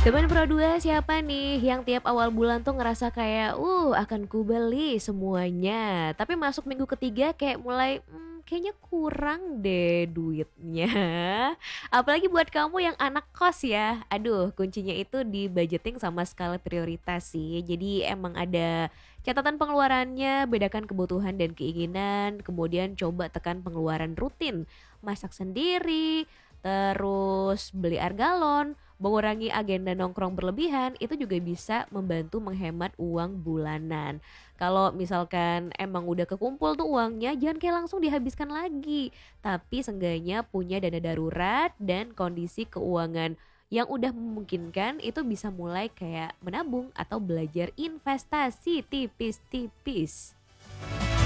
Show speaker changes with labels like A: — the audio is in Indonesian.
A: Teman Pro 2 siapa nih yang tiap awal bulan tuh ngerasa kayak, akan kubeli semuanya. Tapi masuk minggu ketiga kayak mulai, kayaknya kurang deh duitnya. Apalagi buat kamu yang anak kos ya. Aduh, kuncinya itu di budgeting sama skala prioritas sih. Jadi emang ada catatan pengeluarannya, bedakan kebutuhan dan keinginan, kemudian coba tekan pengeluaran rutin. Masak sendiri, terus beli air galon, mengurangi agenda nongkrong berlebihan itu juga bisa membantu menghemat uang bulanan. Kalau misalkan emang udah kekumpul tuh uangnya, jangan kayak langsung dihabiskan lagi. Tapi seenggaknya punya dana darurat dan kondisi keuangan yang udah memungkinkan itu bisa mulai kayak menabung atau belajar investasi tipis-tipis.